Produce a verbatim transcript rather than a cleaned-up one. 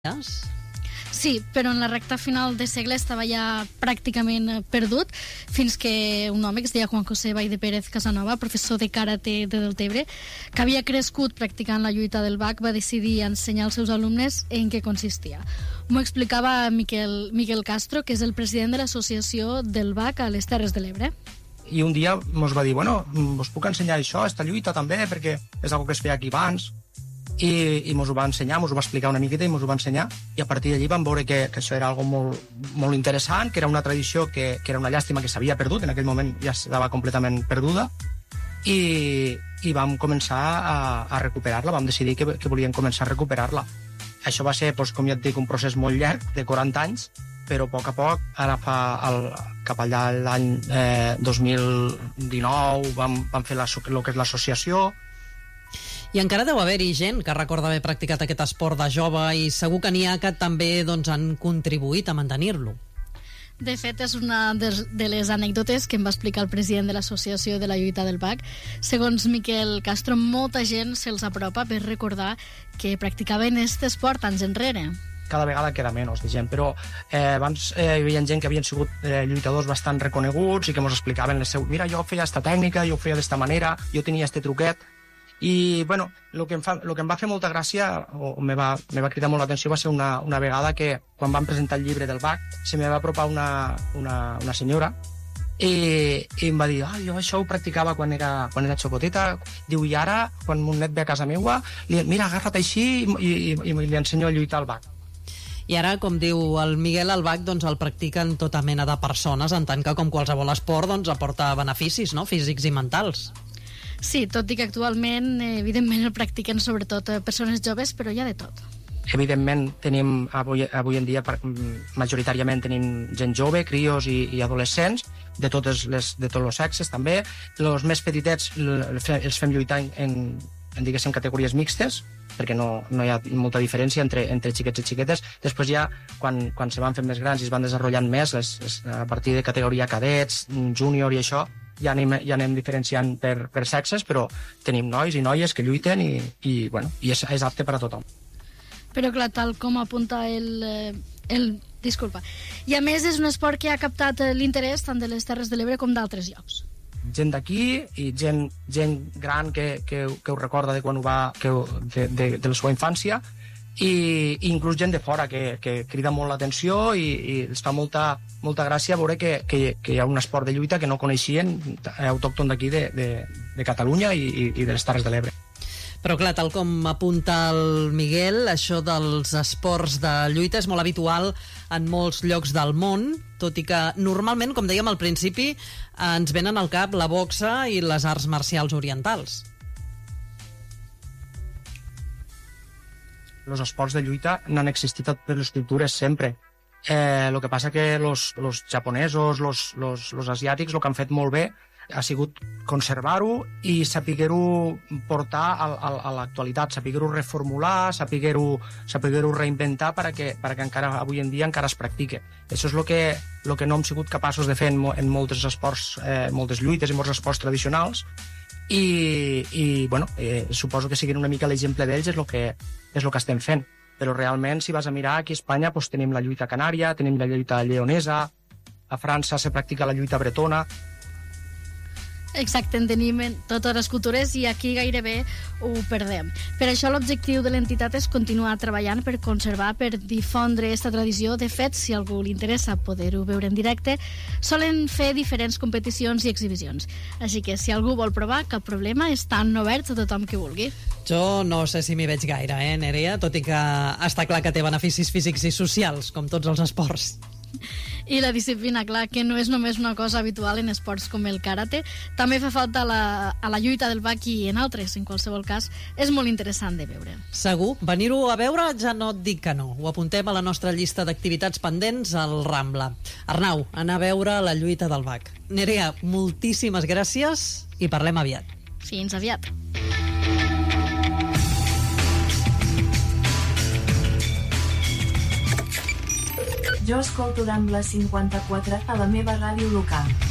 Sí, però en la recta final de segle estava ja pràcticament perdut, fins que un home que es deia Juan José Vall de Pérez Casanova, professor de karate de Deltebre, que havia crescut practicant la lluita del B A C, va decidir ensenyar als seus alumnes en què consistia. M'ho explicava Miquel, Miquel Castro, que és el president de l'associació del B A C a les Terres de l'Ebre. I un dia ens va dir, bueno, us puc ensenyar això, esta lluita també, perquè és una que es feia aquí abans. I, i ens ho va ensenyar, ens ho va explicar una miqueta i ens ho va ensenyar, i a partir d'allí vam veure que, que això era algo molt, molt interessant, que era una tradició que, que era una llàstima que s'havia perdut, en aquell moment ja estava completament perduda, i, i vam començar a, a recuperar-la, vam decidir que, que volíem començar a recuperar-la. Això va ser, doncs, com ja et dic, un procés molt llarg, de quaranta anys, però a poc a poc, ara fa el, cap allà l'any eh, dos mil dinou vam, vam fer la, el que és l'associació. I encara deu haver-hi gent que recorda haver practicat aquest esport de jove i segur que n'hi ha que també doncs, han contribuït a mantenir-lo. De fet, és una de les anècdotes que em va explicar el president de l'Associació de la Lluita del B A C. Segons Miquel Castro, molta gent se'ls apropa per recordar que practicaven aquest esport anys enrere. Cada vegada queda menys de gent, però eh, abans eh, hi havia gent que havien sigut eh, lluitadors bastant reconeguts i que ens explicaven les seus... Mira, jo feia esta tècnica, jo ho feia d'esta manera, jo tenia este truquet. I, bueno, el que, em fa, el que em va fer molta gràcia, o me va, me va cridar molt l'atenció, va ser una, una vegada que, quan vam presentar el llibre del B A C, se me va apropar una, una, una senyora i, i em va dir, ah, jo això ho practicava quan era, quan era xocoteta. Diu, i ara, quan mon net ve a casa meua, li, mira, agarra't així i, i, i li ensenyo a lluitar al B A C. I ara, com diu el Miguel, el B A C doncs, el practiquen tota mena de persones, en tant que, com qualsevol esport, doncs, aporta beneficis, no?, físics i mentals. Sí, tot i que actualment, evidentment, el practiquen sobretot persones joves, però hi ha de tot. Evidentment, tenim, avui, avui en dia, majoritàriament tenim gent jove, crios i, i adolescents, de, totes les, de tots els sexes, també. Els més petitets els fem lluitar en, en diguéssim, categories mixtes, perquè no, no hi ha molta diferència entre, entre xiquets i xiquetes. Després ja, quan, quan se van fent més grans i es van desenvolupant més, les, les, a partir de categoria cadets, júnior i això, ja anem, ja anem diferenciant per, per sexes, però tenim nois i noies que lluiten i, i, bueno, i és, és apte per a tothom. Però clar, tal com apunta el, el... Disculpa. I a més és un esport que ha captat l'interès tant de les Terres de l'Ebre com d'altres llocs. Gent d'aquí i gent, gent gran que, que, que ho recorda de quan ho va, que, de, de, de la seva infància, i, i inclús gent de fora que, que crida molt l'atenció i, i els fa molta, molta gràcia veure que, que, que hi ha un esport de lluita que no coneixien, autòcton d'aquí de, de, de Catalunya i, i de les Terres de l'Ebre. Però clar, tal com apunta el Miguel, això dels esports de lluita és molt habitual en molts llocs del món, tot i que normalment, com dèiem al principi, ens venen al cap la boxa i les arts marcials orientals. Els esports de lluita n'han existit a totes les cultures sempre. Eh, el que passa que los, los japonesos, los, los, los asiàtics, el que han fet molt bé ha sigut conservar-ho i saber-ho portar a, a, a l'actualitat, saber-ho reformular, saber-ho saber reinventar perquè, perquè encara avui en dia encara es practique. Això és el que, el que no hem sigut capaços de fer en, en molts esports, eh, moltes lluites i molts esports tradicionals, i, i bueno, eh, suposo que siguin una mica l'exemple d'ells és el que, és el que estem fent. Però realment, si vas a mirar, aquí a Espanya doncs, tenim la lluita canària, tenim la lluita lleonesa, a França se practica la lluita bretona. Exacte, en tenim en totes les cultures i aquí gairebé ho perdem. Per això l'objectiu de l'entitat és continuar treballant per conservar, per difondre aquesta tradició. De fet, si a algú li interessa poder-ho veure en directe, solen fer diferents competicions i exhibicions. Així que si algú vol provar, cap problema, estan oberts a tothom que vulgui. Jo no sé si m'hi veig gaire, eh, Nerea? Tot i que està clar que té beneficis físics i socials, com tots els esports. I la disciplina, clar, que no és només una cosa habitual en esports com el karate, també fa falta a la, a la lluita del B A C i en altres. En qualsevol cas, és molt interessant de veure. Segur, venir-ho a veure ja no et dic que no. Ho apuntem a la nostra llista d'activitats pendents al Rambla. Arnau, anar a veure la lluita del B A C. Nerea, moltíssimes gràcies i parlem aviat. Fins aviat. Jo escolto Rambla cinquanta-quatre a la meva ràdio local.